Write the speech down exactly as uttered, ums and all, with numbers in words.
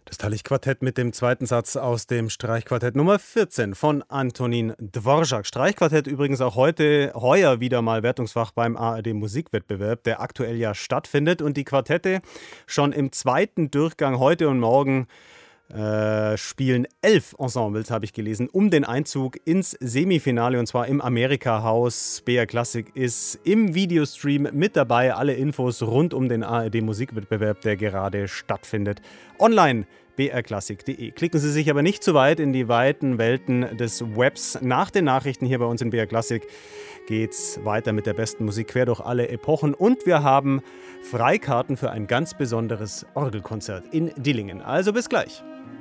Das Talich-Quartett mit dem zweiten Satz aus dem Streichquartett Nummer vierzehn von Antonin Dvorak. Streichquartett übrigens auch heute, heuer wieder mal Wertungsfach beim A R D-Musikwettbewerb, der aktuell ja stattfindet. Und die Quartette schon im zweiten Durchgang heute und morgen äh, spielen elf Ensembles, habe ich gelesen, um den Einzug ins Semifinale, und zwar im Amerika-Haus. B R Classic ist im Videostream mit dabei. Alle Infos rund um den A R D-Musikwettbewerb, der gerade stattfindet, online b r classic punkt d e. Klicken Sie sich aber nicht zu weit in die weiten Welten des Webs. Nach den Nachrichten hier bei uns in B R Classic geht's weiter mit der besten Musik quer durch alle Epochen, und wir haben Freikarten für ein ganz besonderes Orgelkonzert in Dillingen. Also bis gleich.